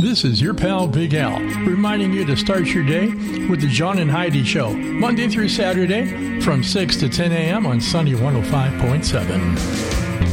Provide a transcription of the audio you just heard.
This is your pal Big Al, reminding you to start your day with the John and Heidi Show, Monday through Saturday from 6 to 10 a.m. on Sunny 105.7.